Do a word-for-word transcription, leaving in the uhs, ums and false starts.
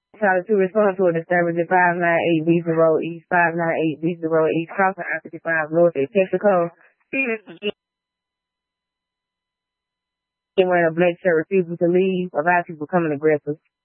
Charlie to respond to a disturbance at five ninety-eight Beasley Road East, five ninety-eight Beasley Road East, crossing I fifty-five North at Texaco. Wearing a black shirt refusing to leave. A lot of people coming aggressive.